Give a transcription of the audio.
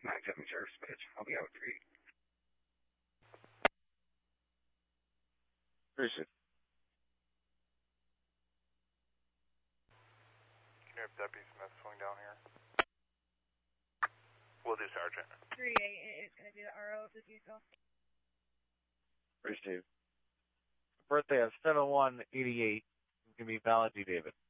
9-7 Sheriff's Bitch. I'll be out at 3. Appreciate it. Can you have Deputy Smith swing down here? Will do, Sergeant. 3-8 is going to be the RO of the vehicle. Appreciate it. Birthday of 7/1/88. It's going to be Valid D. David.